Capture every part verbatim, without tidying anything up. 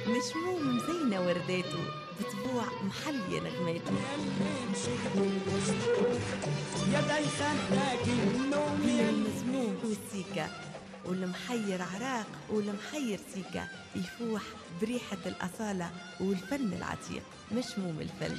نجموم مزينة ورداته، بطبوع محلية نغماته. يا دايخناك النوم بين المزموم والسيكا، والمحير عراق والمحير سيكا، يفوح بريحة الأصالة والفن العتيق. مشموم الفن.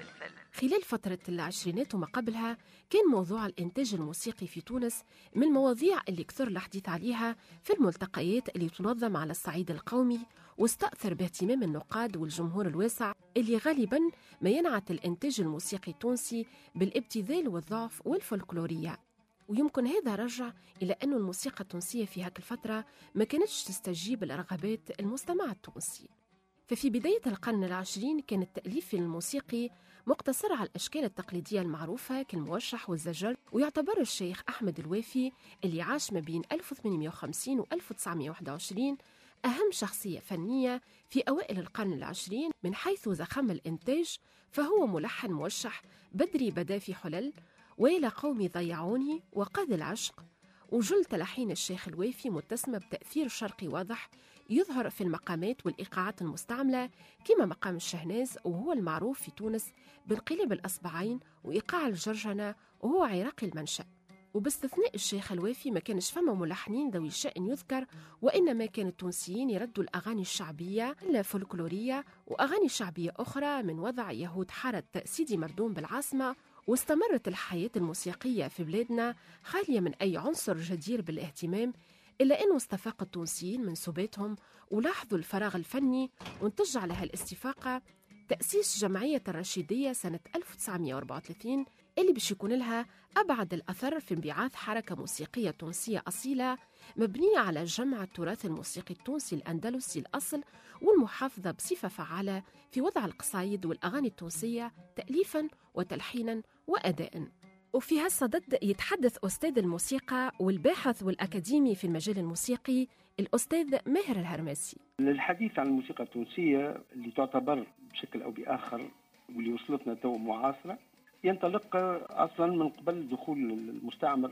خلال فترة العشرينات وما قبلها كان موضوع الإنتاج الموسيقي في تونس من المواضيع اللي كثر الحديث عليها في الملتقيات اللي تنظم على الصعيد القومي، واستأثر باهتمام النقاد والجمهور الواسع اللي غالباً ما ينعت الإنتاج الموسيقي التونسي بالابتذال والضعف والفولكلورية. ويمكن هذا رجع إلى أن الموسيقى التونسية في هاك الفترة ما كانتش تستجيب لرغبات المستمع التونسي. ففي بداية القرن العشرين كان التأليف الموسيقي مقتصر على الأشكال التقليدية المعروفة كالموشح والزجر، ويعتبر الشيخ أحمد الوافي اللي عاش ما بين ألف وثمانمئة وخمسين و ألف وتسعمئة وواحد وعشرين أهم شخصية فنية في أوائل القرن العشرين من حيث زخم الإنتاج. فهو ملحن موشح بدري بدا في حلل، ويلا قومي ضيعوني وقاذ العشق، وجل تلحين الشيخ الوافي متسمة بتأثير شرقي واضح يظهر في المقامات والإيقاعات المستعملة، كما مقام الشهناز وهو المعروف في تونس بانقلاب الأصبعين وإيقاع الجرجنة وهو عراقي المنشأ. وباستثناء الشيخ الوافي ما كانش فما ملحنين ذوي الشأن يذكر، وإنما كان التونسيين يردوا الأغاني الشعبية الفولكلورية وأغاني شعبية أخرى من وضع يهود حارة سيدي مردوم بالعاصمة. واستمرت الحياة الموسيقية في بلادنا خالية من أي عنصر جدير بالاهتمام، إلا أنه استفاق التونسيين من سباتهم ولاحظوا الفراغ الفني، وانتج على هالاستفاقة تأسيس جمعية الرشيدية سنة ألف وتسعمئة وأربعة وثلاثين اللي باش يكون لها أبعد الأثر في انبعاث حركة موسيقية تونسية أصيلة مبنية على جمع التراث الموسيقي التونسي الأندلسي الأصل والمحافظة بصفة فعالة في وضع القصايد والأغاني التونسية تأليفاً وتلحيناً وأداءً. وفي هالصدد يتحدث أستاذ الموسيقى والباحث والأكاديمي في المجال الموسيقي الأستاذ ماهر الهرماسي. للحديث عن الموسيقى التونسية اللي تعتبر بشكل أو بآخر واللي وصلتنا تو معاصرة، ينطلق أصلا من قبل دخول المستعمر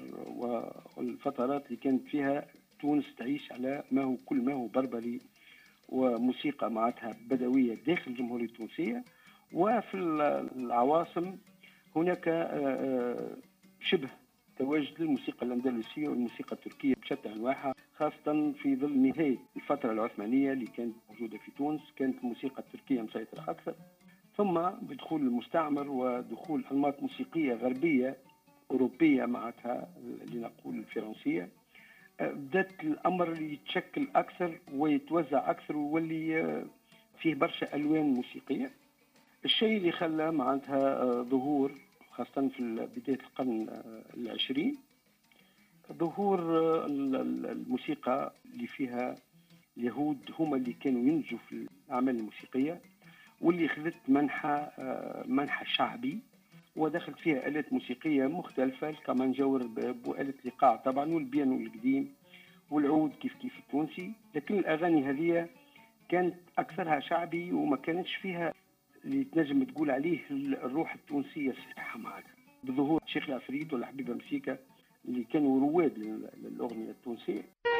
والفترات اللي كانت فيها تونس تعيش على ما هو كل ما هو بربري وموسيقى معناتها بدوية داخل الجمهورية التونسية. وفي العواصم هناك شبه تواجد للموسيقى الأندلسية والموسيقى التركية بشتى أنواعها، خاصة في ظل نهاية الفترة العثمانية اللي كانت موجودة في تونس. كانت الموسيقى التركية مسيطرة أكثر، ثم بدخول المستعمر ودخول أنماط موسيقية غربية أوروبية معناتها لنقول الفرنسية، بدأت الأمر يتشكل أكثر ويتوزع أكثر ويولي فيه برشا ألوان موسيقية. الشيء اللي خلى معناتها ظهور خاصة في بداية القرن العشرين ظهور الموسيقى اللي فيها اليهود هم اللي كانوا ينتجوا في الأعمال الموسيقية، واللي خذت منحى منحى شعبي ودخلت فيها آلات موسيقية مختلفة، الكمانجا وآلة الإيقاع طبعا والبيانو القديم والعود كيف كيف التونسي. لكن الأغاني هذه كانت أكثرها شعبي وما كانتش فيها اللي تنجم تقول عليه الروح التونسية الصحيحة معها. بظهور الشيخ العفريت والحبيبة مسيكا اللي كانوا رواد للأغنية التونسية.